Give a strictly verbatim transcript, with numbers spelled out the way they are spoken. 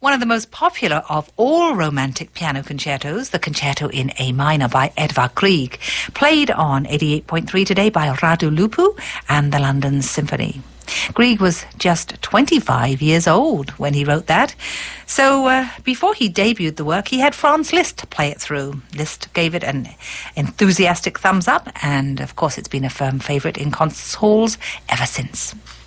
One of the most popular of all romantic piano concertos, the Concerto in A minor by Edvard Grieg, played on eighty-eight point three today by Radu Lupu and the London Symphony. Grieg was just twenty-five years old when he wrote that. So uh, before he debuted the work, he had Franz Liszt play it through. Liszt gave it an enthusiastic thumbs up, and of course it's been a firm favourite in concert halls ever since.